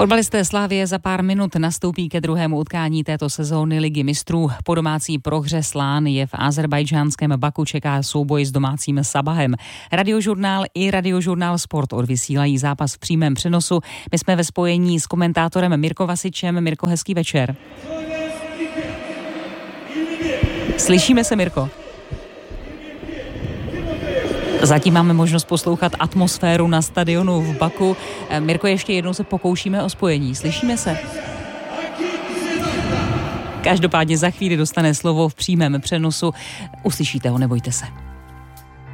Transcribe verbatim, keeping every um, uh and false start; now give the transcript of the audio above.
Fotbalisté Slavie za pár minut nastoupí ke druhému utkání této sezóny Ligy mistrů. Po domácí prohře Slán je v azerbajdžánském Baku čeká souboj s domácím Sabahem. Radiožurnál i Radiožurnál Sport odvysílají zápas v přímém přenosu. My jsme ve spojení s komentátorem Mirko Vasičem. Mirko, hezký večer. Slyšíme se, Mirko? Zatím máme možnost poslouchat atmosféru na stadionu v Baku. Mirko, ještě jednou se pokoušíme o spojení. Slyšíme se? Každopádně za chvíli dostane slovo v přímém přenosu. Uslyšíte ho, nebojte se.